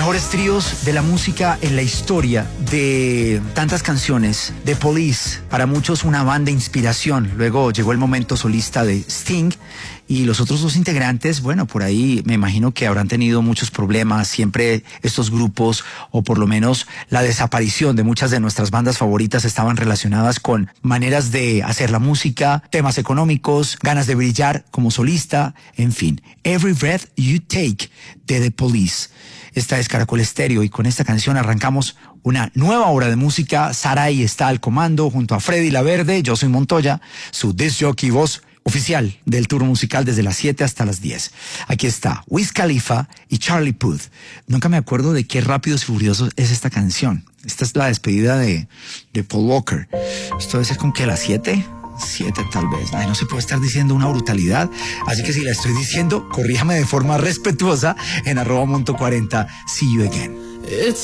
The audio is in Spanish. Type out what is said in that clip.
mejores tríos de la música en la historia, de tantas canciones, de Police, para muchos una banda de inspiración. Luego llegó el momento solista de Sting y los otros dos integrantes, bueno, por ahí me imagino que habrán tenido muchos problemas. Siempre estos grupos, o por lo menos la desaparición de muchas de nuestras bandas favoritas, estaban relacionadas con maneras de hacer la música, temas económicos, ganas de brillar como solista, en fin. Every Breath You Take de The Police. Esta es Caracol Estéreo y con esta canción arrancamos una nueva hora de música. Saray está al comando junto a Freddy Laverde. Yo soy Montoya, su disc jockey, voz oficial del tour musical desde las 7 hasta las 10. Aquí está Wiz Khalifa y Charlie Puth. Nunca me acuerdo de qué Rápidos y Furiosos es esta canción. Esta es la despedida de Paul Walker. Esto debe ser con que las 7 tal vez. Ay, no se puede estar diciendo una brutalidad. Así que si la estoy diciendo, corríjame de forma respetuosa en @Monto40. See you again.